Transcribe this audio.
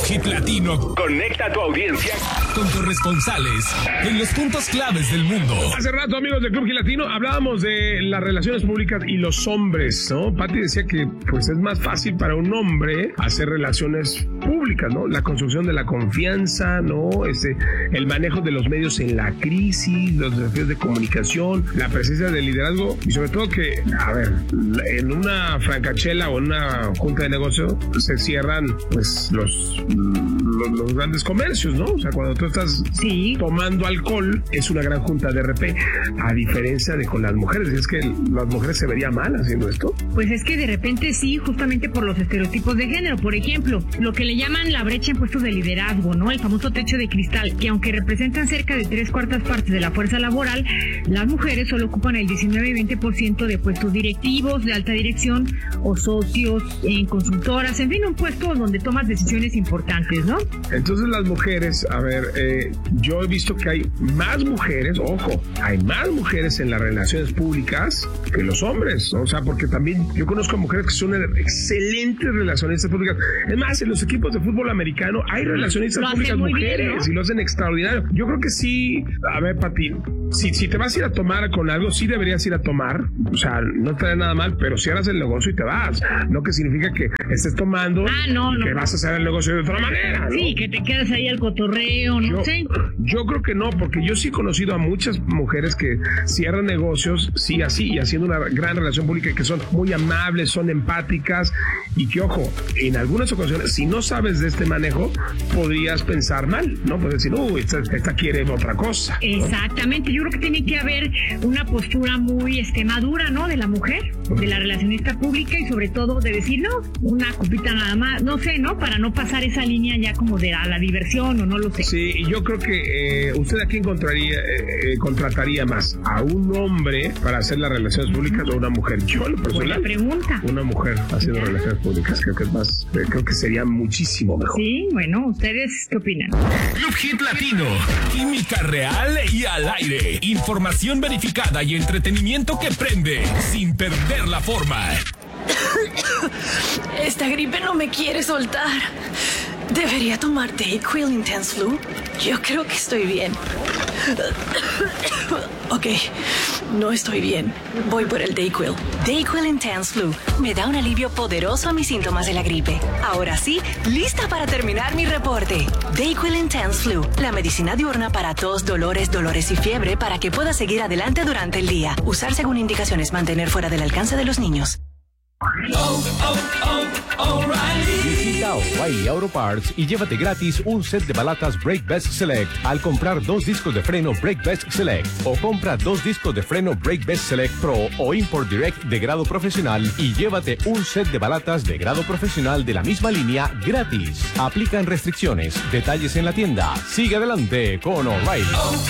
Hit Latino conecta a tu audiencia con corresponsales en los puntos claves del mundo. Hace rato, amigos de Club Hit Latino, hablábamos de las relaciones públicas y los hombres, ¿no? Pati decía que pues es más fácil para un hombre hacer relaciones públicas, ¿no? La construcción de la confianza, ¿no? El manejo de los medios en la crisis, los desafíos de comunicación, la presencia del liderazgo y sobre todo que, a ver, en una francachela o en una junta de negocio se cierran pues los grandes comercios, ¿no? O sea, cuando tú estás tomando alcohol es una gran junta de RP, a diferencia de con las mujeres. ¿Es que las mujeres se vería mal haciendo esto? Pues es que de repente sí, justamente por los estereotipos de género. Por ejemplo, lo que le llaman la brecha en puestos de liderazgo, ¿no? El famoso techo de cristal, que aunque representan cerca de 3/4 partes de la fuerza laboral, las mujeres solo ocupan el 19 y 20% de puestos directivos, de alta dirección o socios en consultoras, en fin, un puesto donde tomas decisiones importantes, ¿no? Entonces las mujeres, a ver, yo he visto que hay más mujeres, ojo, hay más mujeres en las relaciones públicas que los hombres, ¿no? O sea, porque también yo conozco a mujeres que son excelentes relacionistas públicas. Es más, en los equipos de fútbol americano hay relacionistas públicas mujeres bien, ¿no? Y lo hacen extraordinario. Yo creo que sí, a ver, Pati, si te vas a ir a tomar con algo, sí deberías ir a tomar, o sea, no te da nada mal, pero cierras el negocio y te vas, no que significa que estés tomando que vas a hacer el negocio de otra manera, ¿no? Sí, que te quedas ahí al cotorreo, no sé. Yo creo que no, porque yo sí he conocido a muchas mujeres que cierran negocios, sí, así, y haciendo una gran relación pública, y que son muy amables, son empáticas, y que, ojo, en algunas ocasiones, si no sabes de este manejo, podrías pensar mal, ¿no? Puedes decir, esta quiere otra cosa, ¿no? Exactamente, yo creo que tiene que haber una postura muy madura, ¿no? De la mujer, de la relacionista pública, y sobre todo de decir, no, una copita nada más, no sé, ¿no? Para no pasar esa línea ya como de a la diversión, o no lo sé. Sí, y yo creo que usted aquí contrataría más a un hombre para hacer las relaciones públicas o una mujer. Yo, lo personal, buena pregunta. Una mujer haciendo relaciones públicas, creo que sería muchísimo mejor. Sí, bueno, ¿ustedes qué opinan? Club Hit Latino, química real y al aire, información verificada y entretenimiento que prende sin perder la forma. Esta gripe no me quiere soltar. ¿Debería tomar Dayquil Intense Flu? Yo creo que estoy bien. Ok, no estoy bien. Voy por el Dayquil. Dayquil Intense Flu me da un alivio poderoso a mis síntomas de la gripe. Ahora sí, lista para terminar mi reporte. Dayquil Intense Flu, la medicina diurna para tos, dolores y fiebre para que puedas seguir adelante durante el día. Usar según indicaciones, mantener fuera del alcance de los niños. Visita O'Reilly Auto Parts y llévate gratis un set de balatas Brake Best Select al comprar 2 discos de freno Brake Best Select, o compra 2 discos de freno Brake Best Select Pro o Import Direct de grado profesional y llévate un set de balatas de grado profesional de la misma línea gratis. Aplican restricciones. Detalles en la tienda. Sigue adelante con O'Reilly.